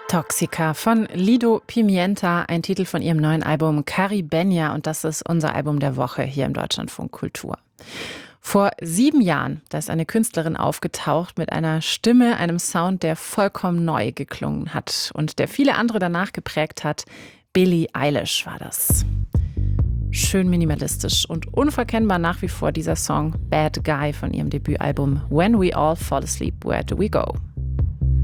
Toxica von Lido Pimienta, ein Titel von ihrem neuen Album Caribeña, und das ist unser Album der Woche hier im Deutschlandfunk Kultur. Vor 7 Jahren, da ist eine Künstlerin aufgetaucht mit einer Stimme, einem Sound, der vollkommen neu geklungen hat und der viele andere danach geprägt hat. Billie Eilish war das. Schön minimalistisch und unverkennbar nach wie vor dieser Song Bad Guy von ihrem Debütalbum When We All Fall Asleep, Where Do We Go?